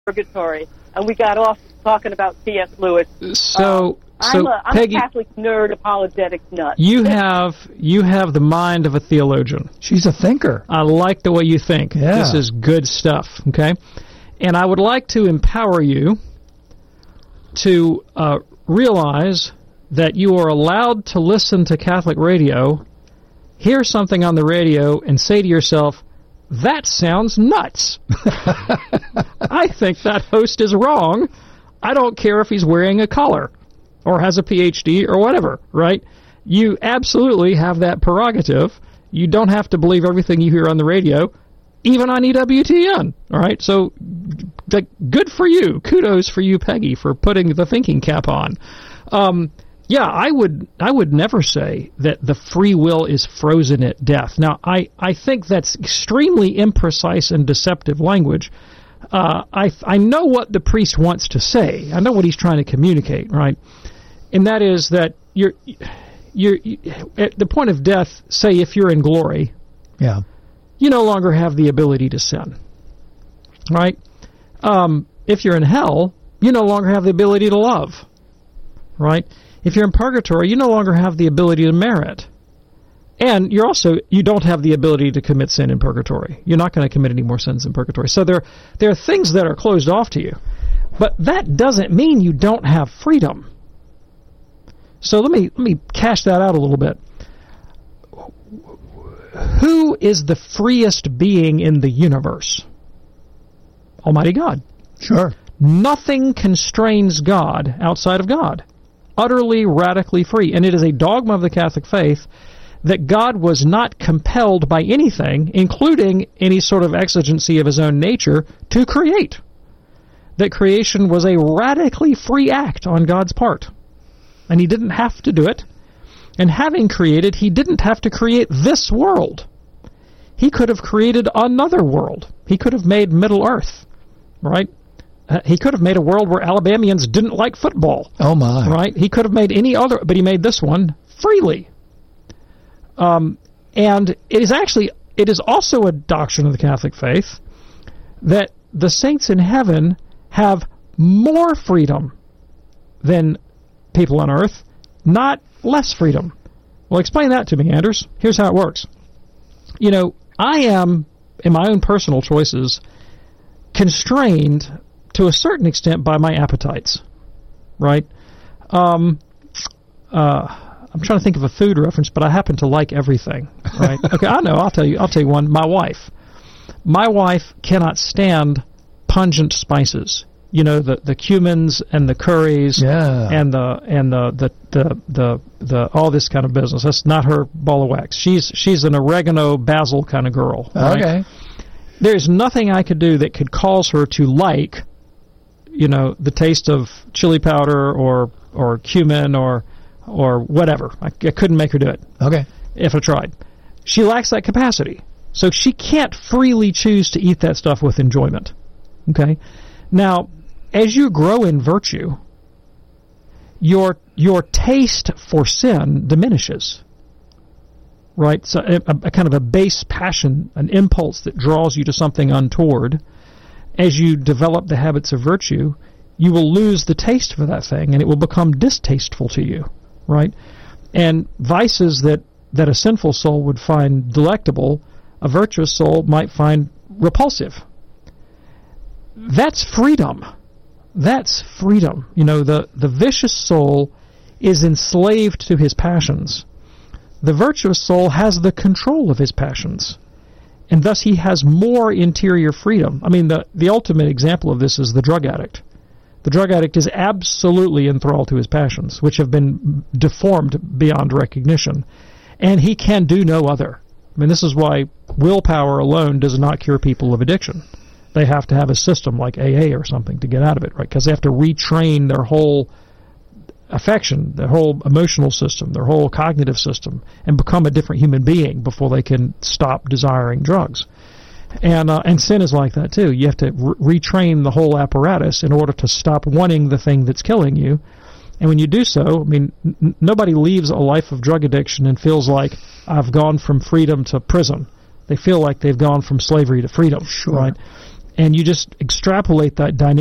purgatory, and we got off talking about C.S. Lewis. I'm Peggy, a Catholic nerd, apologetic nut. You have the mind of a theologian. She's a thinker. I like the way you think. Yeah. This is good stuff, okay? And I would like to empower you to realize that you are allowed to listen to Catholic radio, hear something on the radio, and say to yourself, that sounds nuts. I think that host is wrong. I don't care if he's wearing a collar or has a PhD or whatever, right? You absolutely have that prerogative. You don't have to believe everything you hear on the radio, even on EWTN, all right? So good for you. Kudos for you, Peggy, for putting the thinking cap on. Yeah, I would never say that the free will is frozen at death. Now, I think that's extremely imprecise and deceptive language. I know what the priest wants to say. I know what he's trying to communicate, right? And that is that you're at the point of death, say if you're in glory, yeah, you no longer have the ability to sin, right? If you're in hell, you no longer have the ability to love, right? If you're in purgatory, you no longer have the ability to merit. And you don't have the ability to commit sin in purgatory. You're not going to commit any more sins in purgatory. So there are things that are closed off to you. But that doesn't mean you don't have freedom. So let me cash that out a little bit. Who is the freest being in the universe? Almighty God. Sure. Nothing constrains God outside of God. Utterly, radically free. And it is a dogma of the Catholic faith that God was not compelled by anything, including any sort of exigency of his own nature, to create. That creation was a radically free act on God's part. And he didn't have to do it. And having created, he didn't have to create this world. He could have created another world. He could have made Middle Earth, right? He could have made a world where Alabamians didn't like football. Oh, my. Right? He could have made any other, but he made this one freely. And it is also a doctrine of the Catholic faith that the saints in heaven have more freedom than people on earth, not less freedom. Well, explain that to me, Anders. Here's how it works. You know, I am, in my own personal choices, constrained to a certain extent by my appetites, right? I'm trying to think of a food reference, but I happen to like everything, right? Okay, I know. I'll tell you one. My wife cannot stand pungent spices. You know, the cumins and the curries, yeah, and the all this kind of business. That's not her ball of wax. She's an oregano basil kind of girl. Right? Okay. There's nothing I could do that could cause her to like, you know, the taste of chili powder or cumin or whatever. I couldn't make her do it. Okay. If I tried. She lacks that capacity. So she can't freely choose to eat that stuff with enjoyment. Okay? Now, as you grow in virtue, your taste for sin diminishes. Right? So a kind of a base passion, an impulse that draws you to something untoward. As you develop the habits of virtue, you will lose the taste for that thing, and it will become distasteful to you. Right? And vices that a sinful soul would find delectable, a virtuous soul might find repulsive. That's freedom. That's freedom. You know, the vicious soul is enslaved to his passions. The virtuous soul has the control of his passions, and thus he has more interior freedom. I mean, the ultimate example of this is the drug addict. The drug addict is absolutely enthralled to his passions, which have been deformed beyond recognition, and he can do no other. I mean, this is why willpower alone does not cure people of addiction. They have to have a system like AA or something to get out of it, right? Because they have to retrain their whole affection, their whole emotional system, their whole cognitive system, and become a different human being before they can stop desiring drugs. And sin is like that too. You have to retrain the whole apparatus in order to stop wanting the thing that's killing you. And when you do so, I mean, nobody leaves a life of drug addiction and feels like I've gone from freedom to prison. They feel like they've gone from slavery to freedom, sure, right? and you just extrapolate that dynamic